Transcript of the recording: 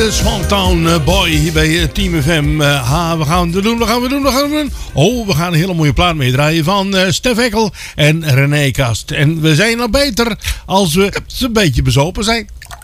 Swantown Boy hier bij Team FM. We gaan het doen. Oh, we gaan een hele mooie plaat meedraaien van Stef Ekkel en René Kast. En we zijn nog beter als we een beetje bezopen zijn.